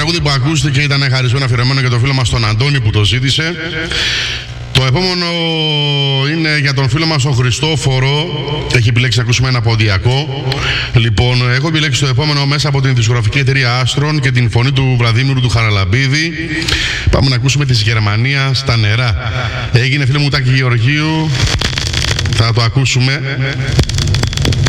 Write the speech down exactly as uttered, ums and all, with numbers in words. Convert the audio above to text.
τραγούδι που ακούστηκε ήταν χαρισμένο αφιερωμένο για τον φίλο μας τον Αντώνη που το ζήτησε. Το επόμενο είναι για τον φίλο μας τον Χριστόφορο. Έχει επιλέξει να ακούσουμε ένα ποντιακό. Λοιπόν, έχω επιλέξει το επόμενο μέσα από την δισκογραφική εταιρεία Άστρον και την φωνή του Βλαδίμηρου του Χαραλαμπίδη. Πάμε να ακούσουμε της Γερμανία στα νερά. Έγινε φίλο μου Τάκη Γεωργίου. Θα το ακούσουμε.